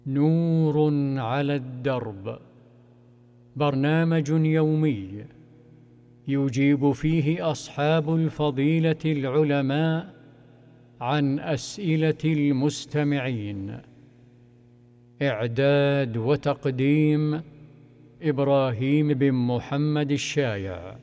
نور على الدرب، برنامج يومي يجيب فيه أصحاب الفضيلة العلماء عن أسئلة المستمعين. إعداد وتقديم إبراهيم بن محمد الشايع.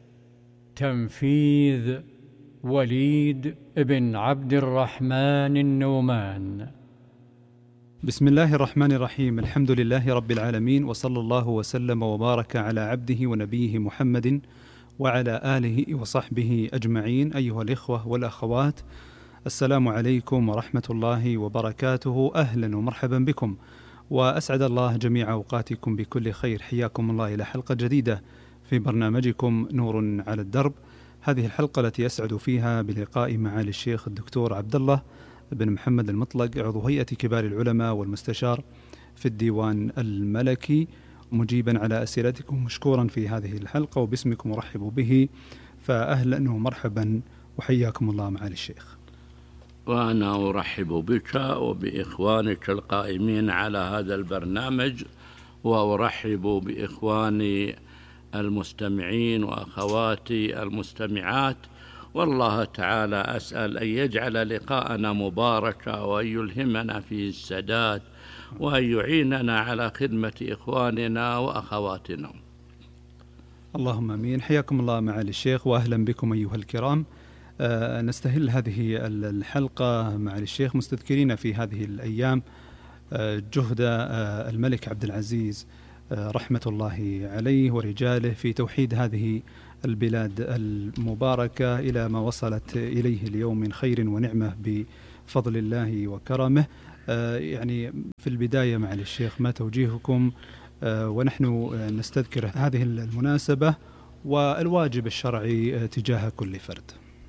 تنفيذ وليد بن عبد الرحمن النومان. بسم الله الرحمن الرحيم. الحمد لله رب العالمين، وصلى الله وسلم وبارك على عبده ونبيه محمد وعلى آله وصحبه أجمعين. أيها الإخوة والأخوات، السلام عليكم ورحمة الله وبركاته. أهلا ومرحبا بكم، وأسعد الله جميع أوقاتكم بكل خير. حياكم الله إلى حلقة جديدة في برنامجكم نور على الدرب. هذه الحلقة التي أسعد فيها بلقاء معالي الشيخ الدكتور عبد الله بن محمد المطلق، عضو هيئة كبار العلماء والمستشار في الديوان الملكي، مجيبا على أسئلتكم مشكورا في هذه الحلقة، وباسمكم أرحب به. فأهلا ومرحبا وحياكم الله معالي الشيخ. وأنا أرحب بك وبإخوانك القائمين على هذا البرنامج، وأرحب بإخواني المستمعين وأخواتي المستمعات، والله تعالى أسأل أن يجعل لقاءنا مباركا، وأن يلهمنا فيه السداد، وأن يعيننا على خدمة إخواننا وأخواتنا. اللهم أمين. حياكم الله معالي الشيخ، وأهلا بكم أيها الكرام. نستهل هذه الحلقة معالي الشيخ مستذكرين في هذه الأيام جهد الملك عبد العزيز رحمة الله عليه ورجاله في توحيد هذه البلاد المباركة إلى ما وصلت إليه اليوم من خير ونعمة بفضل الله وكرمه. يعني في البداية معالي الشيخ، ما توجيهكم ونحن نستذكر هذه المناسبة والواجب الشرعي تجاه كل فرد؟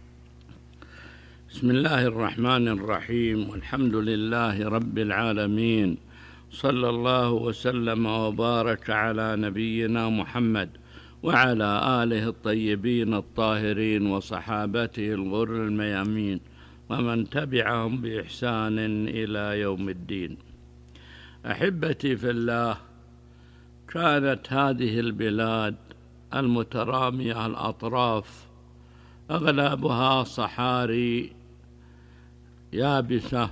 بسم الله الرحمن الرحيم، والحمد لله رب العالمين، صلى الله وسلم وبارك على نبينا محمد وعلى آله الطيبين الطاهرين وصحابته الغر الميامين ومن تبعهم بإحسان إلى يوم الدين. أحبتي في الله، كانت هذه البلاد المترامية الأطراف أغلبها صحاري يابسة،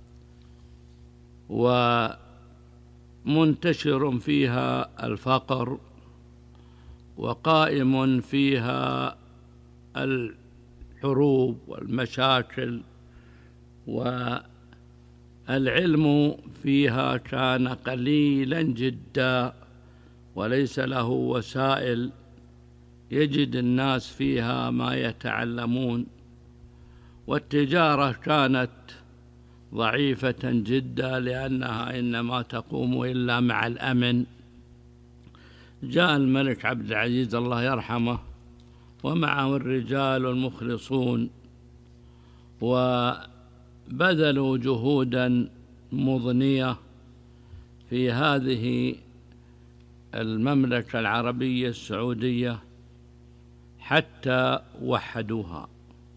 ومنتشر فيها الفقر، وقائم فيها الحروب والمشاكل، والعلم فيها كان قليلا جدا وليس له وسائل يجد الناس فيها ما يتعلمون، والتجارة كانت ضعيفة جدا لأنها إنما تقوم إلا مع الأمن. جاء الملك عبد العزيز الله يرحمه ومعه الرجال المخلصون، وبذلوا جهودا مضنية في هذه المملكة العربية السعودية حتى وحدوها،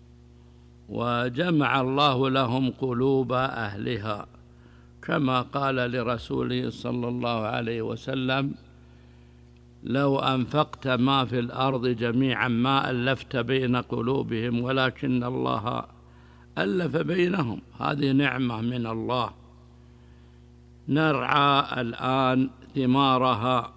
وجمع الله لهم قلوب أهلها، كما قال لرسوله صلى الله عليه وسلم: لو أنفقت ما في الأرض جميعا ما ألفت بين قلوبهم ولكن الله ألف بينهم. هذه نعمة من الله نرعى الآن ثمارها.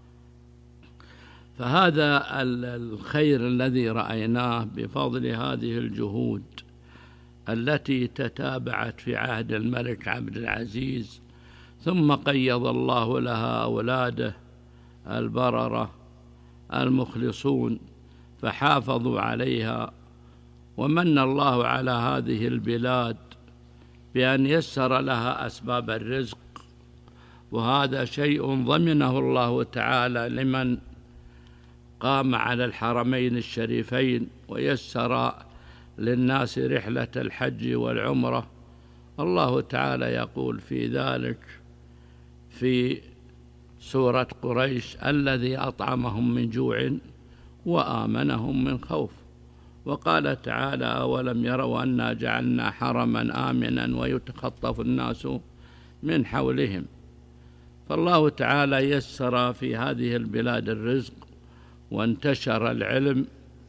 فهذا الخير الذي رأيناه بفضل هذه الجهود التي تتابعت في عهد الملك عبد العزيز، ثم قيض الله لها أولاده البررة المخلصون فحافظوا عليها، ومن الله على هذه البلاد بأن يسر لها أسباب الرزق، وهذا شيء ضمنه الله تعالى لمن قام على الحرمين الشريفين ويسر للناس رحلة الحج والعمرة. الله تعالى يقول في ذلك في سورة قريش: الذي أطعمهم من جوع وآمنهم من خوف. وقال تعالى: أولم يروا أنا جعلنا حرما آمنا ويتخطف الناس من حولهم. فالله تعالى يسر في هذه البلاد الرزق وانتشر العلم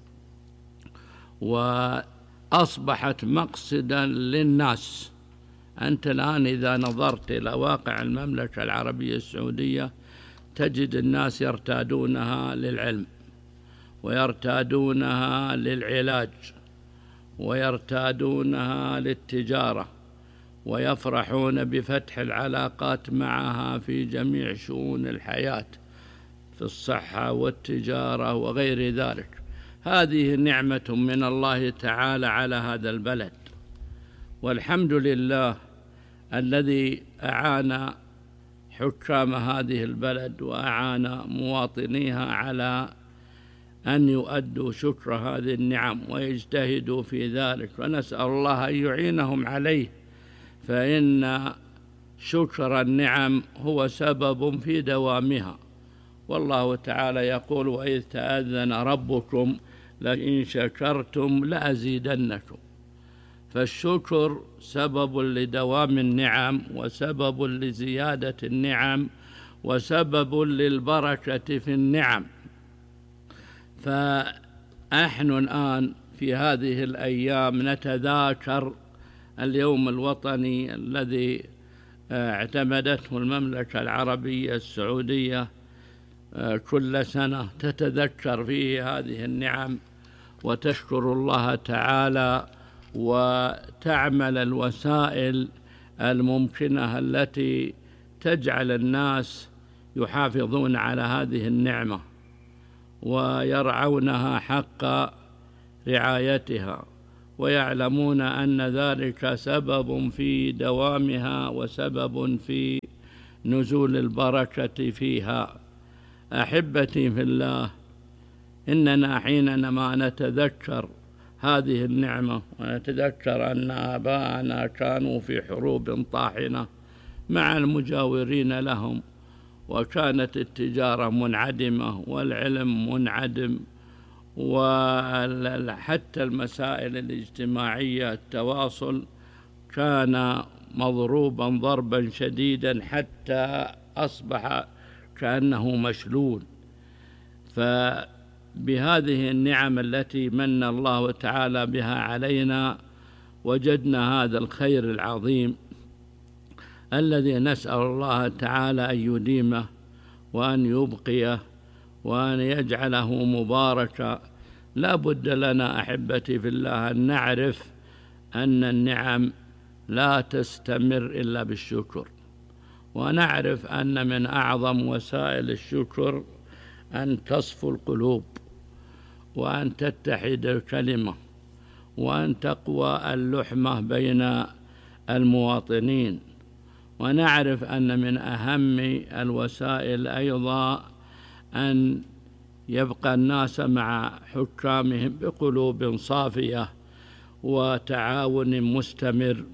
وأصبحت مقصدا للناس. أنت الآن إذا نظرت إلى واقع المملكة العربية السعودية تجد الناس يرتادونها للعلم ويرتادونها للعلاج ويرتادونها للتجارة ويفرحون بفتح العلاقات معها في جميع شؤون الحياة في الصحة والتجارة وغير ذلك. هذه نعمة من الله تعالى على هذا البلد، والحمد لله الذي أعان حكام هذه البلد وأعان مواطنيها على أن يؤدوا شكر هذه النعم ويجتهدوا في ذلك، ونسأل الله أن يعينهم عليه، فإن شكر النعم هو سبب في دوامها. والله تعالى يقول: وإذ تأذن ربكم لئن شكرتم لأزيدنكم. فالشكر سبب لدوام النعم وسبب لزيادة النعم وسبب للبركة في النعم. فنحن الآن في هذه الأيام نتذاكر اليوم الوطني الذي اعتمدته المملكة العربية السعودية كل سنة، تتذكر فيه هذه النعم وتشكر الله تعالى وتعمل الوسائل الممكنة التي تجعل الناس يحافظون على هذه النعمة ويرعونها حق رعايتها، ويعلمون أن ذلك سبب في دوامها وسبب في نزول البركة فيها. أحبتي في الله، إننا حينما نتذكر هذه النعمة ونتذكر أن آباءنا كانوا في حروب طاحنة مع المجاورين لهم، وكانت التجارة منعدمة والعلم منعدم، وحتى المسائل الاجتماعية التواصل كان مضروبا ضربا شديدا حتى أصبح كأنه مشلول. فبهذه النعم التي من الله تعالى بها علينا وجدنا هذا الخير العظيم الذي نسأل الله تعالى أن يديمه وأن يبقيه وأن يجعله مباركا. لا بد لنا أحبتي في الله أن نعرف أن النعم لا تستمر إلا بالشكر، ونعرف أن من أعظم وسائل الشكر أن تصفو القلوب وأن تتحد الكلمة وأن تقوى اللحمة بين المواطنين. ونعرف أن من أهم الوسائل أيضا أن يبقى الناس مع حكامهم بقلوب صافية وتعاون مستمر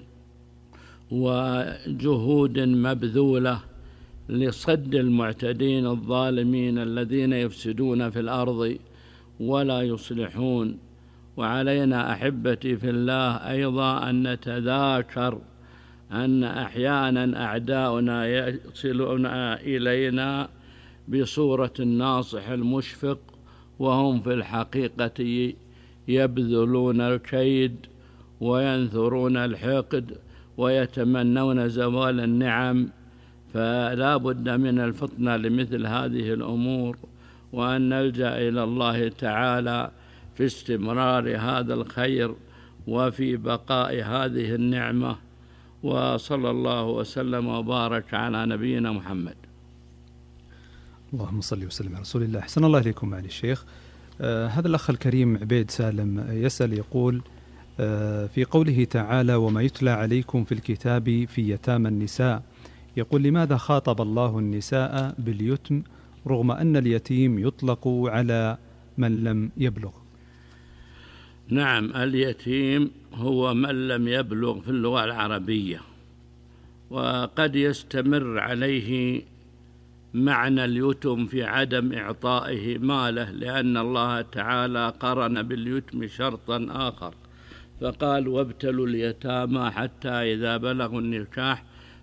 وجهود مبذولة لصد المعتدين الظالمين الذين يفسدون في الأرض ولا يصلحون. وعلينا أحبتي في الله أيضا أن نتذاكر أن أحيانا أعداؤنا يصلون إلينا بصورة الناصح المشفق، وهم في الحقيقة يبذلون الكيد وينثرون الحقد ويتمنون زوال النعم. فلا بد من الفطنة لمثل هذه الأمور، وأن نلجأ إلى الله تعالى في استمرار هذا الخير وفي بقاء هذه النعمة. وصلى الله وسلم وبارك على نبينا محمد. اللهم صل وسلم على رسول الله. أحسن الله إليكم معالي الشيخ. هذا الأخ الكريم عبيد سالم يسأل يقول: في قوله تعالى: وما يتلى عليكم في الكتاب في يتامى النساء، يقول: لماذا خاطب الله النساء باليتم رغم أن اليتيم يطلق على من لم يبلغ؟ نعم، اليتيم هو من لم يبلغ في اللغة العربية، وقد يستمر عليه معنى اليتم في عدم إعطائه ماله، لأن الله تعالى قرن باليتم شرطا آخر فقال: وابتلوا اليتامى حتى إذا بلغوا النكاح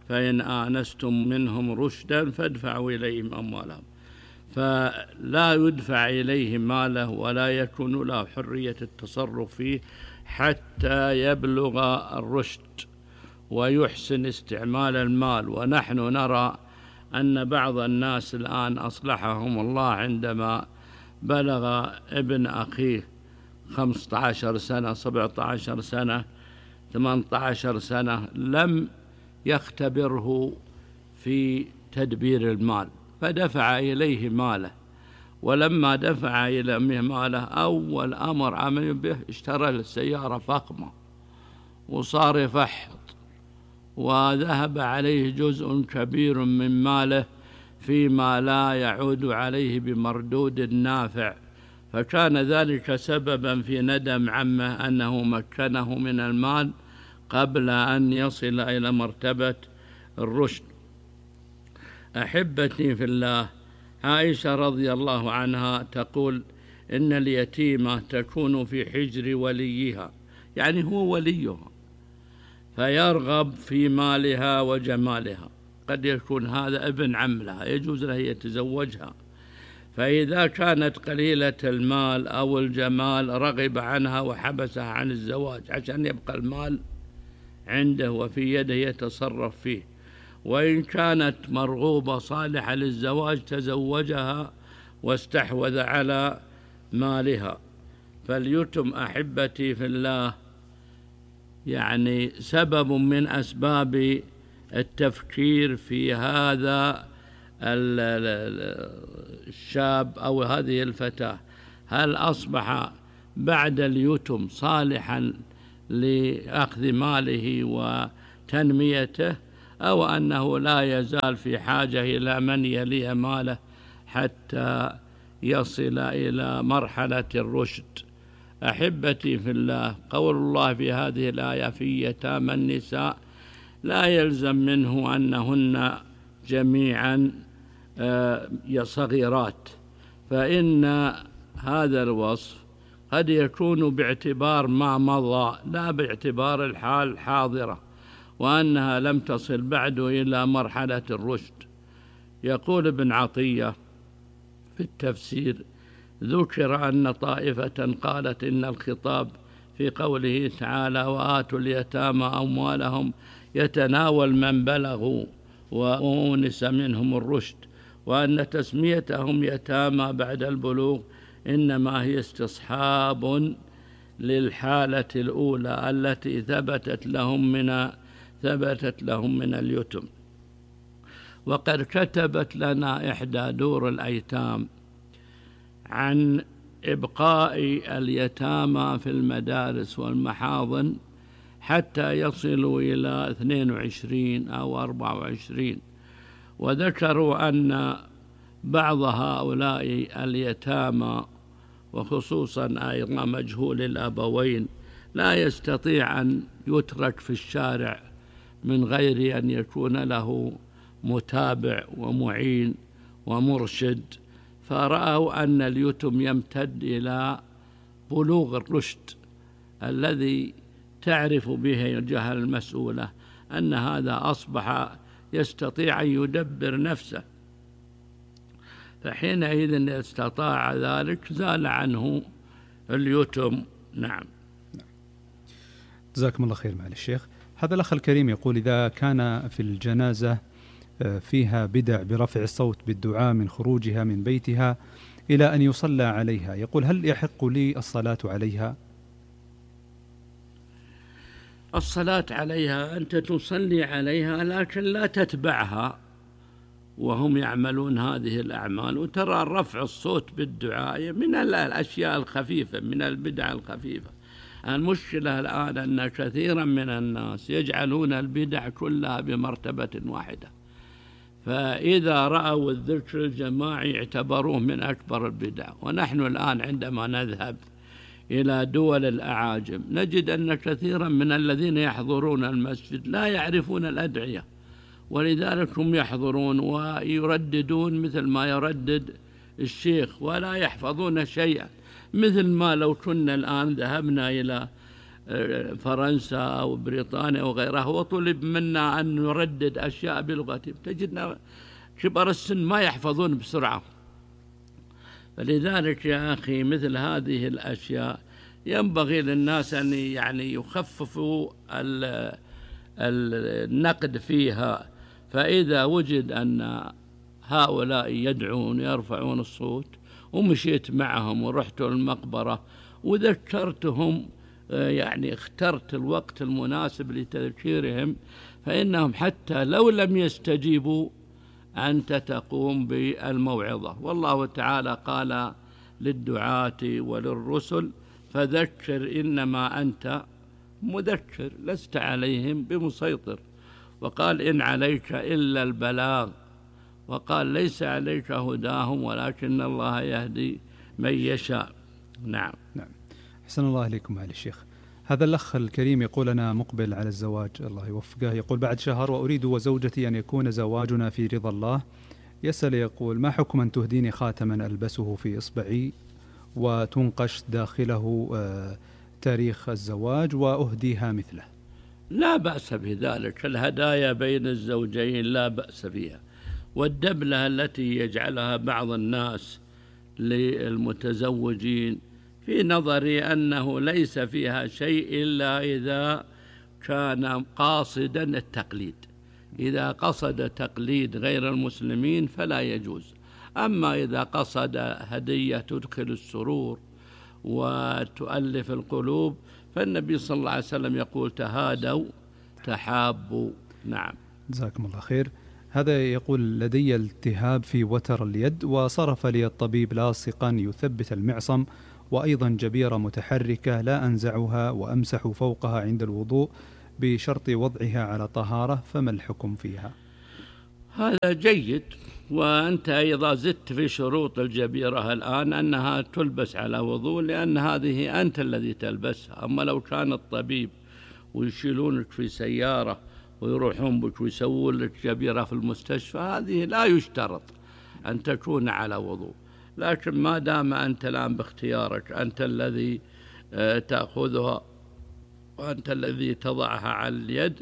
فإن آنستم منهم رشدا فادفعوا إليهم أموالهم. فلا يدفع إليه ماله ولا يكون له حرية التصرف فيه حتى يبلغ الرشد ويحسن استعمال المال. ونحن نرى أن بعض الناس الآن أصلحهم الله عندما بلغ ابن أخيه 15 سنة 17 سنة 18 سنة لم يختبره في تدبير المال فدفع إليه ماله، ولما دفع إليه ماله أول أمر عمل به اشترى السيارة فخمة وصار يفحط، وذهب عليه جزء كبير من ماله فيما لا يعود عليه بمردود نافع، فكان ذلك سببا في ندم عمه أنه مكنه من المال قبل أن يصل إلى مرتبة الرشد. أحبتي في الله، عائشة رضي الله عنها تقول إن اليتيمة تكون في حجر وليها، يعني هو وليها، فيرغب في مالها وجمالها. قد يكون هذا ابن عم لها يجوز له يتزوجها، فإذا كانت قليلة المال أو الجمال رغب عنها وحبسها عن الزواج عشان يبقى المال عنده وفي يده يتصرف فيه. وإن كانت مرغوبة صالحة للزواج تزوجها واستحوذ على مالها. فاليتم أحبتي في الله يعني سبب من أسباب التفكير في هذا الشاب أو هذه الفتاة، هل أصبح بعد اليتم صالحا لأخذ ماله وتنميته، أو أنه لا يزال في حاجة إلى من يلي ماله حتى يصل إلى مرحلة الرشد. أحبتي في الله، قول الله في هذه الآية في يتامى النساء لا يلزم منه أنهن جميعا صغيرات، فإن هذا الوصف قد يكون باعتبار ما مضى لا باعتبار الحال الحاضرة، وأنها لم تصل بعد إلى مرحلة الرشد. يقول ابن عطية في التفسير: ذكر أن طائفة قالت إن الخطاب في قوله تعالى وآتوا اليتامى أموالهم يتناول من بلغوا وأونس منهم الرشد، وأن تسميتهم يتامى بعد البلوغ إنما هي استصحاب للحالة الأولى التي ثبتت لهم من اليتم. وقد كتبت لنا إحدى دور الأيتام عن إبقاء اليتامى في المدارس والمحاضن حتى يصلوا إلى 22 أو 24، وذكروا أن بعض هؤلاء اليتامى وخصوصا أيضا مجهول الأبوين لا يستطيع أن يترك في الشارع من غير أن يكون له متابع ومعين ومرشد، فرأوا أن اليتم يمتد إلى بلوغ الرشد الذي تعرف به الجهة المسؤولة أن هذا أصبح يستطيع أن يدبر نفسه، فحينئذ استطاع ذلك زال عنه اليتم. نعم. جزاكم الله خير معالي الشيخ. هذا الأخ الكريم يقول: إذا كان في الجنازة فيها بدع برفع الصوت بالدعاء من خروجها من بيتها إلى أن يصلى عليها، يقول: هل يحق لي الصلاة عليها؟ الصلاة عليها أنت تصلي عليها لكن لا تتبعها وهم يعملون هذه الأعمال. وترى رفع الصوت بالدعاء من الأشياء الخفيفة، من البدع الخفيفة. المشكلة الآن أن كثيرا من الناس يجعلون البدع كلها بمرتبة واحدة، فإذا رأوا الذكر الجماعي اعتبروه من أكبر البدع. ونحن الآن عندما نذهب إلى دول الأعاجم نجد أن كثيرا من الذين يحضرون المسجد لا يعرفون الأدعية، ولذلك هم يحضرون ويرددون مثل ما يردد الشيخ ولا يحفظون شيئا، مثل ما لو كنا الآن ذهبنا إلى فرنسا أو بريطانيا وغيرها، وطلب منا أن نردد أشياء بلغتهم، تجدنا كبار السن ما يحفظون بسرعة. فلذلك يا أخي مثل هذه الأشياء ينبغي للناس أن يخففوا النقد فيها. فإذا وجد أن هؤلاء يدعون يرفعون الصوت ومشيت معهم ورحت المقبرة وذكرتهم، اخترت الوقت المناسب لتذكيرهم، فإنهم حتى لو لم يستجيبوا أنت تقوم بالموعظة. والله تعالى قال للدعاة وللرسل فذكر إنما أنت مذكر لست عليهم بمسيطر، وقال إن عليك إلا البلاغ، وقال ليس عليك هداهم ولكن الله يهدي من يشاء. نعم. أحسن الله إليكم معالي الشيخ. هذا الأخ الكريم يقول أنا مقبل على الزواج، الله يوفقه، يقول بعد شهر وأريد وزوجتي أن يكون زواجنا في رضا الله. يسأل يقول ما حكم أن تهديني خاتما ألبسه في إصبعي وتنقش داخله تاريخ الزواج وأهديها مثله؟ لا بأس بذلك، الهدايا بين الزوجين لا بأس فيها، والدبلة التي يجعلها بعض الناس للمتزوجين في نظري أنه ليس فيها شيء إلا إذا كان قاصدا التقليد. إذا قصد تقليد غير المسلمين فلا يجوز، أما إذا قصد هدية تدخل السرور وتؤلف القلوب فالنبي صلى الله عليه وسلم يقول تهادوا تحابوا. نعم. جزاكم الله خير. هذا يقول لدي التهاب في وتر اليد وصرف لي الطبيب لاصقا يثبت المعصم وأيضا جبيرة متحركة لا أنزعها وأمسح فوقها عند الوضوء بشرط وضعها على طهارة، فما الحكم فيها؟ هذا جيد، وأنت إذا زدت في شروط الجبيرة الآن أنها تلبس على وضوء لأن هذه أنت الذي تلبسها. أما لو كان الطبيب ويشيلونك في سيارة ويروحون بك ويسوون لك جبيرة في المستشفى هذه لا يشترط أن تكون على وضوء، لكن ما دام أنت الآن باختيارك أنت الذي تأخذها وأنت الذي تضعها على اليد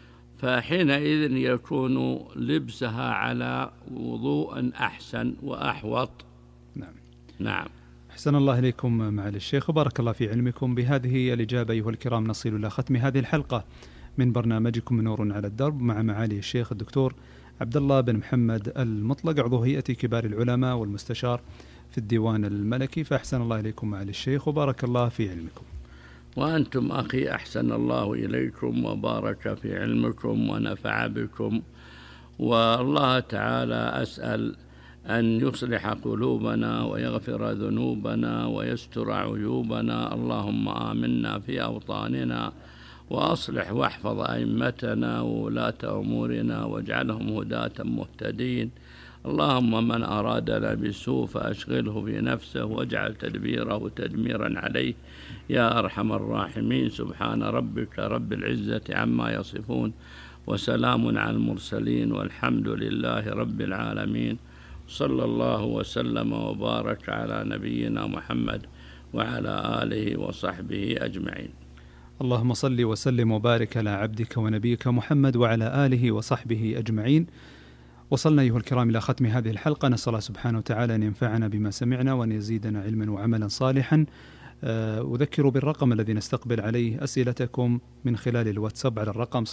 فحينئذ يكون لبسها على وضوء أحسن وأحوط. نعم. أحسن الله إليكم معالي الشيخ وبارك الله في علمكم. بهذه الإجابة أيها الكرام نصل إلى ختم هذه الحلقة من برنامجكم نور على الدرب مع معالي الشيخ الدكتور عبد الله بن محمد المطلق عضو هيئة كبار العلماء والمستشار في الديوان الملكي. فأحسن الله إليكم معالي الشيخ وبارك الله في علمكم. وأنتم أخي أحسن الله إليكم وبارك في علمكم ونفع بكم، والله تعالى أسأل أن يصلح قلوبنا ويغفر ذنوبنا ويستر عيوبنا. اللهم آمنا في أوطاننا وأصلح واحفظ أئمتنا وولاة أمورنا واجعلهم هداة مهتدين. اللهم من أرادنا بسوء فأشغله في نفسه واجعل تدبيره تدميرا عليه يا أرحم الراحمين. سبحان ربك رب العزة عما يصفون وسلام على المرسلين والحمد لله رب العالمين. صلى الله وسلم وبارك على نبينا محمد وعلى آله وصحبه أجمعين. اللهم صل وسلم وبارك على عبدك ونبيك محمد وعلى آله وصحبه أجمعين. وصلنا أيها الكرام إلى ختم هذه الحلقة، نسأل الله سبحانه وتعالى أن ينفعنا بما سمعنا وأن يزيدنا علما وعملا صالحا. أذكر بالرقم الذي نستقبل عليه أسئلتكم من خلال الواتساب على الرقم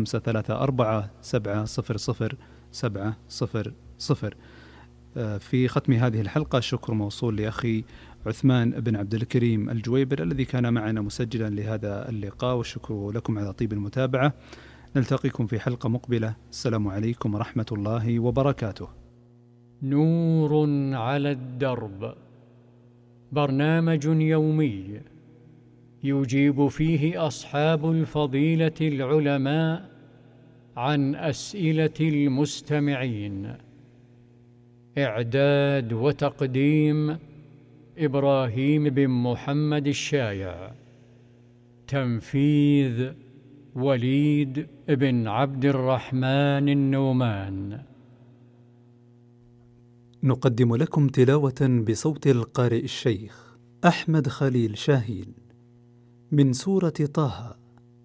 0534700700. في ختم هذه الحلقة الشكر موصول لأخي عثمان بن عبد الكريم الجويبر الذي كان معنا مسجلا لهذا اللقاء، والشكر لكم على طيب المتابعة. نلتقيكم في حلقة مقبلة. السلام عليكم ورحمة الله وبركاته. نور على الدرب، برنامج يومي يجيب فيه أصحاب الفضيلة العلماء عن أسئلة المستمعين. إعداد وتقديم إبراهيم بن محمد الشايع. تنفيذ وليد بن عبد الرحمن النومان. نقدم لكم تلاوة بصوت القارئ الشيخ أحمد خليل شاهين من سورة طه.